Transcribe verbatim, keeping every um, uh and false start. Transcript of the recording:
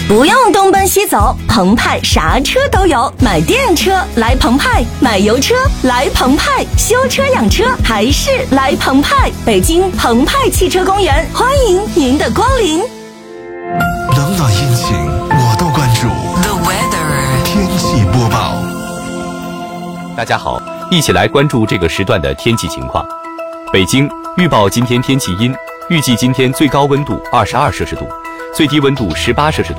不用东奔西走，澎湃啥车都有。买电车来澎湃，买油车来澎湃，修车养车还是来澎湃。北京澎湃汽车公园，欢迎您的光临。 冷暖阴晴我都关注。 The weather 天气播报。 大家好，一起来关注这个时段的天气情况。北京预报今天天气阴，预计今天最高温度二十二摄氏度，最低温度十八摄氏度。